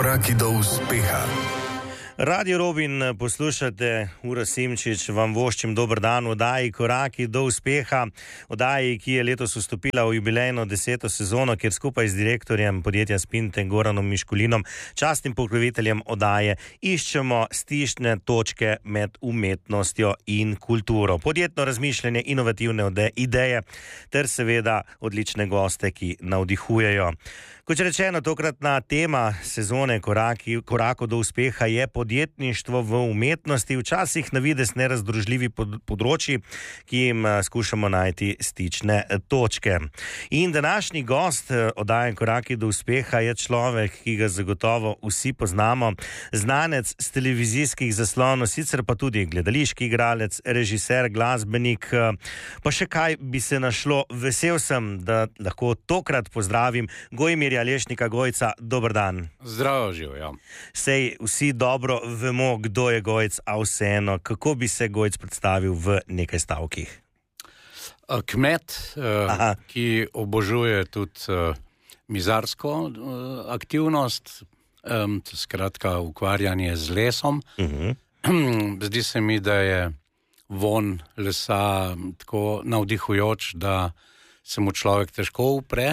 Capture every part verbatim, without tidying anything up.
Koraki do uspeha. Radio Robin poslušate, Ura Simčič, vam voščim dober dan v oddaji Koraki do uspeha, oddaji, ki je letos vstopila v jubilejno deseto sezono, kjer skupaj z direktorjem podjetja Spinte Goranom Miškulinom, častnim pokroviteljem oddaje, iščemo stične točke med umetnostjo in kulturo, podjetno razmišljanje, inovativne ideje ter seveda odlične goste, ki navdihujejo. Kot rečeno, tokratna tema sezone Koraki, Korako do uspeha je podjetništvo v umetnosti, včasih na videz nerazdružljivi področji, ki jim skušamo najti stične točke. In današnji gost oddaje Koraki do uspeha je človek, ki ga zagotovo vsi poznamo, znanec z televizijskih zaslonov, sicer pa tudi gledališki igralec, režiser, glasbenik, pa še kaj bi se našlo. Vesel sem, da lahko tokrat pozdravim Gojmirja Lešnika. Gojca, dober dan. Zdravo, živijo. Sej vsi dobro vemo, kdo je Gojc, a vseeno, kako bi se Gojc predstavil v nekaj stavkih? Kmet, Aha. ki obožuje tudi mizarsko aktivnost, skratka ukvarjanje z lesom. Uh-huh. Zdi se mi, da je von lesa tako navdihujoč, da se mu človek težko upre.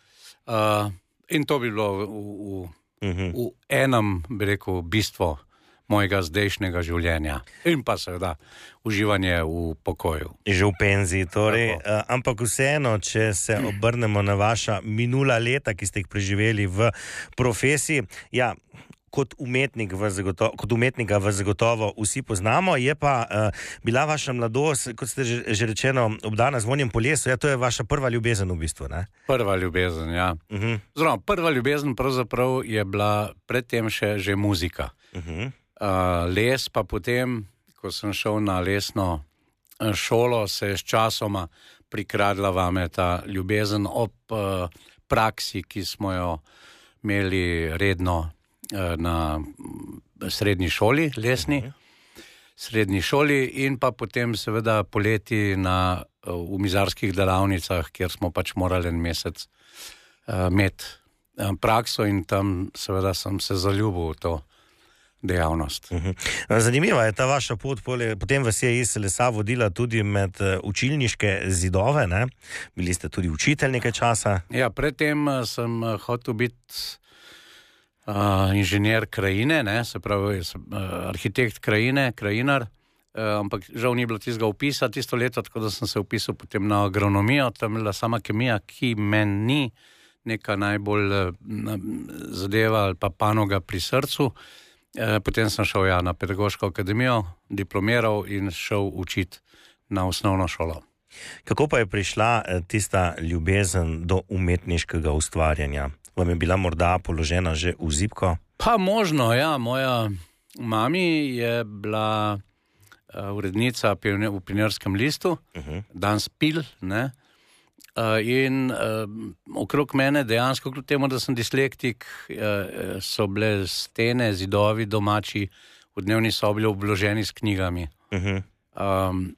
In to bi bilo v, v, uh-huh. v enem, bi rekel, bistvo mojega zdajšnjega življenja. In pa seveda uživanje v pokoju. Že v penziji, torej. Uh, ampak vseeno, če se obrnemo na vaša minula leta, ki ste jih preživeli v profesiji, ja, kot umetnik vas zagotovo, kot umetnika vas zagotovo vsi poznamo, je pa uh, bila vaša mladost, kot ste že, že rečeno, obdana z vonjem po lesu, ja, to je vaša prva ljubezen v bistvu, ne? Prva ljubezen, ja. Uh-huh. Zdaj, prva ljubezen pravzaprav je bila predtem še že muzika. Uh-huh. Uh, les pa potem, ko sem šel na lesno šolo, se je s časoma prikradla vame ta ljubezen ob uh, praksi, ki smo jo imeli redno na srednji šoli, lesni, srednji šoli in pa potem seveda poleti na, v mizarskih delavnicah, kjer smo pač morali en mesec uh, imeti prakso in tam seveda sem se zaljubil v to dejavnost. Zanimiva je ta vaša pot, potem vas je iz lesa vodila tudi med učilniške zidove, ne? Bili ste tudi učitelj nekaj časa. Ja, predtem sem hotel biti Uh, inženir krajine, ne, se pravi, uh, arhitekt krajine, krajinar, uh, ampak žal ni bilo tistega upisa tisto leto, tako da sem se upisal potem na agronomijo, tam je bila sama kemija, ki meni ni neka najbolj uh, zadeva ali pa panoga pri srcu. Uh, potem sem šel ja, na pedagoško akademijo, diplomiral in šel učiti na osnovno šolo. Kako pa je prišla tista ljubezen do umetniškega ustvarjanja? Vam je bila morda položena že v zibko? Pa možno, ja. Moja mami je bila uh, urednica v Pionerskem listu, uh-huh. Dan Spil, ne. Uh, in uh, okrog mene dejansko, kljub temu, da sem dislektik, uh, so bile stene, zidovi domači v dnevni sobi obloženi s knjigami. Uh-huh. Um,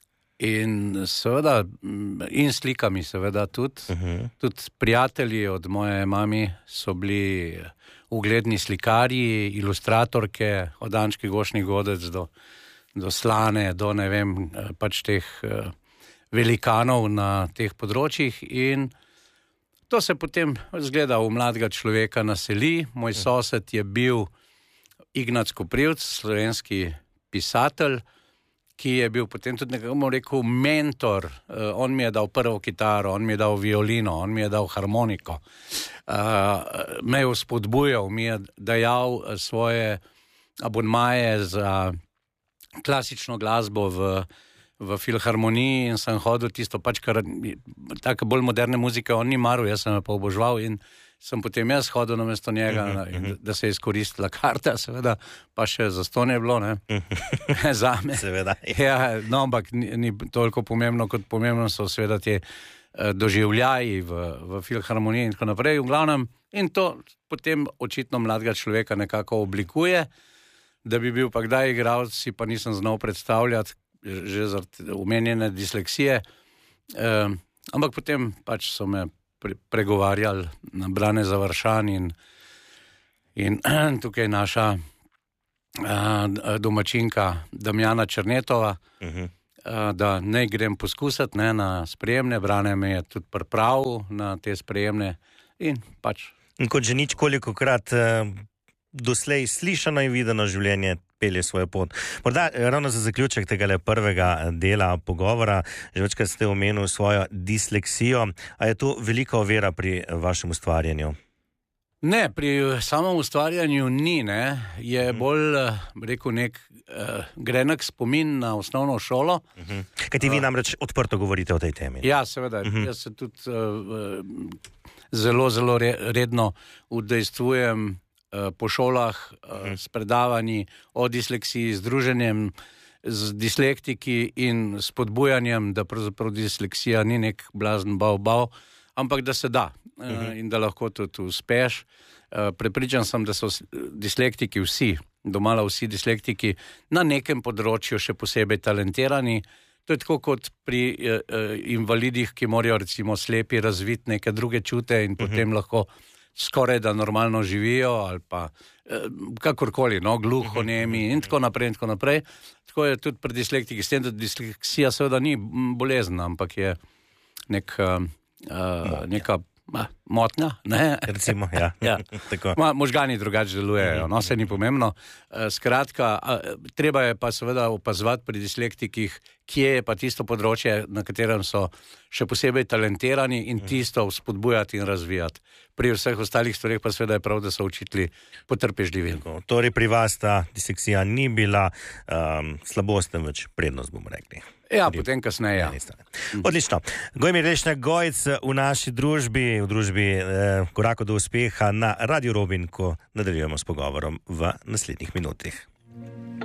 In seveda, in slikami seveda tudi, uh-huh. tudi prijatelji od moje mami so bili ugledni slikarji, ilustratorke, od Ančke Gošni Godec do, do Slane, do ne vem, pač teh uh, velikanov na teh področjih in to se potem zgleda v mladega človeka naseli. Moj sosed je bil Ignac Koprivc, slovenski pisatelj, ki je bil potem tudi nekako rekel mentor. Uh, on mi je dal prvo kitaro, on mi je dal violino, on mi je dal harmoniko. Uh, me je spodbujal, mi je dajal svoje abonmaje za klasično glasbo v, v filharmoniji in sem hodil tisto pač, kar tako bolj moderne muzike on ni maral, jaz sem jo pa obožval in sem potem jaz hodil namesto njega, uh-huh, uh-huh. da se je izkoristila karta, seveda, pa še zastonj je bilo, ne, uh-huh. Zame. Seveda. Ja, no, ampak ni, ni toliko pomembno, kot pomembno so seveda te uh, doživljaji v, v filharmoniji in tako naprej, v glavnem, in to potem očitno mladega človeka nekako oblikuje, da bi bil pa kdaj igralec, si pa nisem znal predstavljati, že zaradi omenjene disleksije, uh, ampak potem pač so me pregovarjali na Brane Završan in In tukaj naša uh, domačinka Damjana Černetova, uh-huh. uh, da ne grem poskusiti ne, na sprejemne, Brane me je tudi pripravil na te sprejemne in pač. In kot že nič kolikokrat uh, doslej slišano in videno življenje pelje svojo pot. Morda ravno za zaključek tega prvega dela pogovora, že večkrat ste omenili svojo disleksijo, a je to velika ovira pri vašem ustvarjanju? Ne, pri samem ustvarjanju ni, ne. Je bolj, rekel, nek uh, grenek spomin na osnovno šolo. Uh-huh. Kaj ti vi namreč odprto govorite o tej temi? Ja, seveda. Uh-huh. Jaz se tudi uh, zelo, zelo re, redno udejstvujem po šolah uh-huh. s predavanji o disleksiji, združenjem z dislektiki in spodbujanjem, da pravzaprav disleksija ni nek blazen bav-bav, ampak da se da uh-huh. uh, in da lahko tudi uspeš. Uh, prepričan sem, da so dislektiki vsi, domala vsi dislektiki, na nekem področju še posebej talentirani. To je tako kot pri uh, uh, invalidih, ki morajo recimo slepi razviti neke druge čute in uh-huh. potem lahko skoraj da normalno živijo ali pa eh, kakorkoli, no, gluhonemi in tako naprej in tako naprej. Tako je tudi pri dislektiki, s tem, da disleksija seveda ni bolezen, ampak je nek, uh, uh, neka uh, motnja, ne? Recimo, ja. ja. Ma, možgani drugače delujejo, no, se ni pomembno. Uh, skratka, uh, treba je pa seveda opazovati pri dislektikih, kje je pa tisto področje, na katerem so še posebej talentirani in tisto spodbujati in razvijati. Pri vseh ostalih stvareh pa seveda je prav, da so učitelji potrpežljivi. Torej pri vas ta disleksija ni bila um, slabost, temveč prednost, bomo rekli. Ja, pri... potem kasneje. Ja. Odlično. Gojmir Lešnak Gojc v naši družbi, v družbi eh, Korakov do uspeha na Radio Robin, ko nadaljujemo s pogovorom v naslednjih minutih.